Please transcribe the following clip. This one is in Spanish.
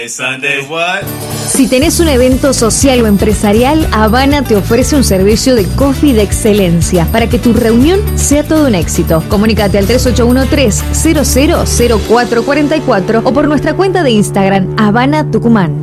Sunday, what? Si tenés un evento social o empresarial, Habana te ofrece un servicio de coffee de excelencia para que tu reunión sea todo un éxito. Comunícate al 3813-000444 o por nuestra cuenta de Instagram, Habana Tucumán.